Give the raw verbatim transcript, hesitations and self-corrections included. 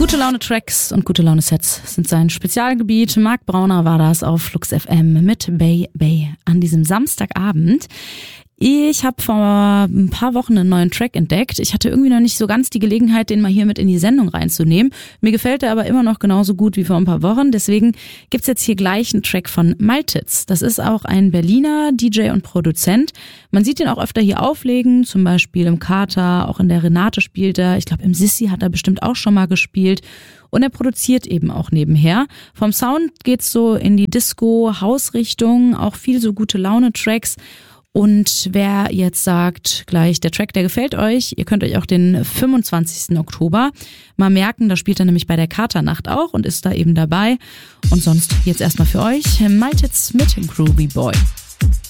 Gute Laune-Tracks und gute Laune-Sets sind sein Spezialgebiet. Marc Brauner war das auf Flux F M mit Bay Bay an diesem Samstagabend. Ich habe vor ein paar Wochen einen neuen Track entdeckt. Ich hatte irgendwie noch nicht so ganz die Gelegenheit, den mal hier mit in die Sendung reinzunehmen. Mir gefällt er aber immer noch genauso gut wie vor ein paar Wochen. Deswegen gibt's jetzt hier gleich einen Track von Maltitz. Das ist auch ein Berliner D J und Produzent. Man sieht ihn auch öfter hier auflegen, zum Beispiel im Kater, auch in der Renate spielt er. Ich glaube, im Sissi hat er bestimmt auch schon mal gespielt. Und er produziert eben auch nebenher. Vom Sound geht's so in die Disco-Hausrichtung, auch viel so gute Laune-Tracks. Und wer jetzt sagt, gleich der Track, der gefällt euch, ihr könnt euch auch den fünfundzwanzigsten Oktober mal merken, da spielt er nämlich bei der Katernacht auch und ist da eben dabei. Und sonst jetzt erstmal für euch Maltitz mit Groovy Boy.